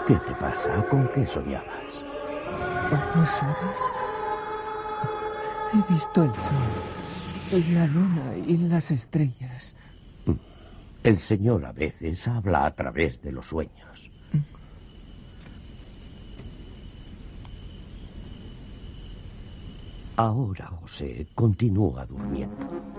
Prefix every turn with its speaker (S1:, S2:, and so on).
S1: ¿Qué te pasa? ¿Con qué soñabas?
S2: ¿No sabes? He visto el sol, la luna y las estrellas.
S1: El Señor a veces habla a través de los sueños. Ahora José continúa durmiendo.